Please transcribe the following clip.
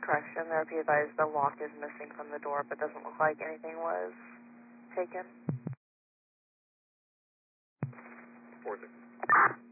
Correction there, be advised the lock is missing from the door, but doesn't look like anything was taken. 4-6.